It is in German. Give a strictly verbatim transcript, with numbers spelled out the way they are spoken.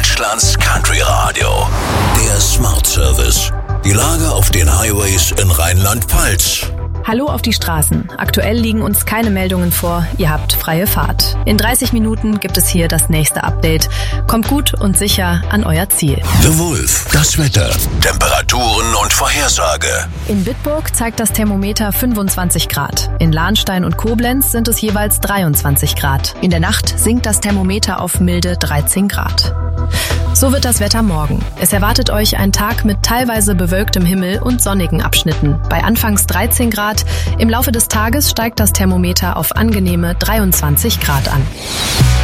Deutschlands Country Radio. Der Smart Service. Die Lage auf den Highways in Rheinland-Pfalz. Hallo auf die Straßen. Aktuell liegen uns keine Meldungen vor. Ihr habt freie Fahrt. In dreißig Minuten gibt es hier das nächste Update. Kommt gut und sicher an euer Ziel. The Wolf. Das Wetter. Temperaturen und Vorhersage. In Bitburg zeigt das Thermometer fünfundzwanzig Grad. In Lahnstein und Koblenz sind es jeweils dreiundzwanzig Grad. In der Nacht sinkt das Thermometer auf milde dreizehn Grad. So wird das Wetter morgen. Es erwartet euch ein Tag mit teilweise bewölktem Himmel und sonnigen Abschnitten. Bei anfangs dreizehn Grad. Im Laufe des Tages steigt das Thermometer auf angenehme dreiundzwanzig Grad an.